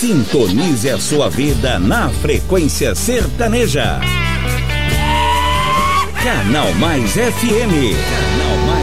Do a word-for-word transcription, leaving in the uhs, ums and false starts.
Sintonize a sua vida na Frequência Sertaneja. Canal Mais F M. Canal Mais